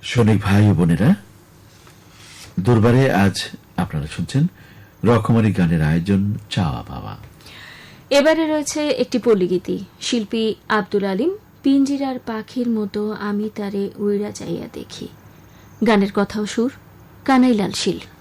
সৈনিক ভাই ও বোনেরা, দরবারে আজ আপনারা শুনছেন রকমারি গানের আয়োজন চাওয়া পাওয়া। এবারে রয়েছে একটি পল্লীগীতি। শিল্পী আব্দুল আলিম। পিঞ্জিরার পাখির মতো আমি তারে উইরা চাইয়া দেখি। গানের কথা ও সুর কানাইলাল শীল।